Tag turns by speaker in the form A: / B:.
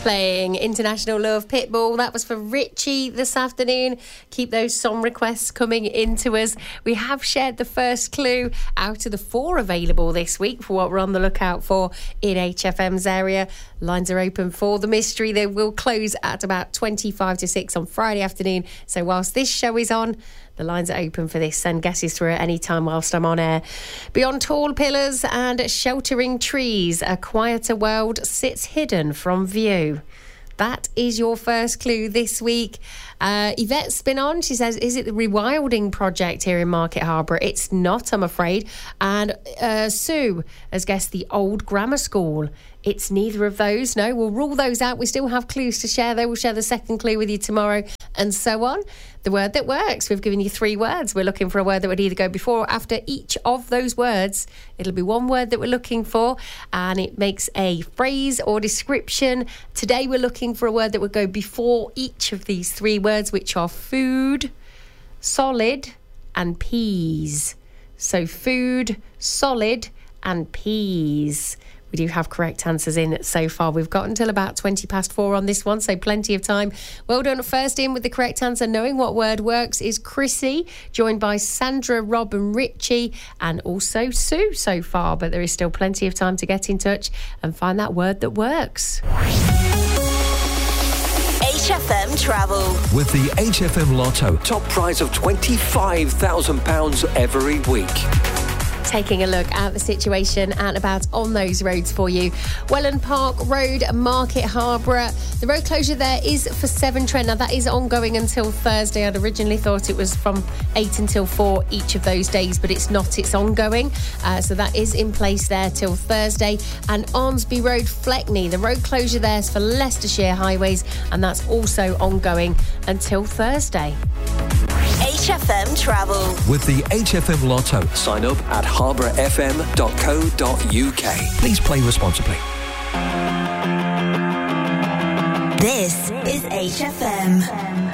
A: playing International Love Pitbull. That was for Richie this afternoon. Keep those song requests coming into us. We have shared the first clue out of the 4 available this week for what we're on the lookout for in HFM's area. Lines are open for the mystery. They will close at about 25 to 6 on Friday afternoon. So whilst this show is on, the lines are open for this. Send guesses through at any time whilst I'm on air. Beyond tall pillars and sheltering trees, a quieter world sits hidden from view. That is your first clue this week. Yvette's been on. She says, is it the Rewilding Project here in Market Harbour? It's not, I'm afraid. And Sue has guessed the Old Grammar School. It's neither of those. No, we'll rule those out. We still have clues to share, though. We'll share the second clue with you tomorrow and so on. The word that works. We've given you 3 words. We're looking for a word that would either go before or after each of those words. It'll be one word that we're looking for, and it makes a phrase or description. Today we're looking for a word that would go before each of these 3 words, which are food, solid, and peas. So food, solid, and peas. We do have correct answers in so far. We've got until about 20 past 4 on this one, so plenty of time. Well done. First in with the correct answer, knowing what word works, is Chrissy, joined by Sandra, Rob and Richie, and also Sue so far. But there is still plenty of time to get in touch and find that word that works.
B: HFM Travel.
C: With the HFM Lotto, top prize of £25,000 every week.
A: Taking a look at the situation and about on those roads for you. Welland Park Road, Market Harbour. The road closure there is for Severn Trent. Now, that is ongoing until Thursday. I'd originally thought it was from 8 until 4 each of those days, but it's not. It's ongoing. So that is in place there till Thursday. And Armsby Road, Fleckney. The road closure there is for Leicestershire Highways, and that's also ongoing until Thursday.
B: HFM Travel.
C: With the HFM Lotto, sign up at harbourfm.co.uk. Please play responsibly.
B: This is HFM.